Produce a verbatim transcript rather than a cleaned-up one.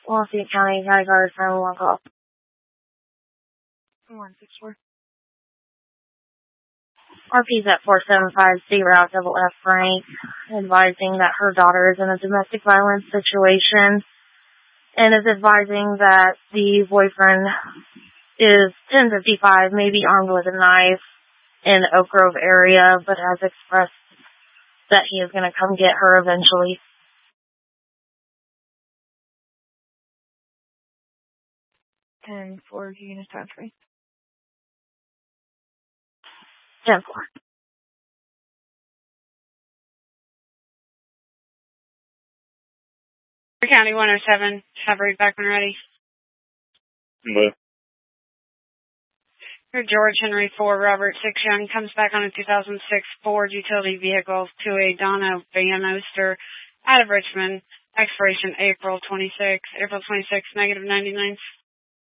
Lafayette County, County Guard, nine one one call. one six four. R P's at four seven five C route double F Frank, advising that her daughter is in a domestic violence situation and is advising that the boyfriend is ten fifty-five, maybe armed with a knife in the Oak Grove area, but has expressed that he is going to come get her eventually. ten four, units time free. ten four. County one oh seven, have read back when ready. What? Here, George Henry four, Robert six Young comes back on a two thousand six Ford utility vehicle to a Donna Van Oster out of Richmond. Expiration April twenty-sixth, April twenty-sixth, negative ninety-nine.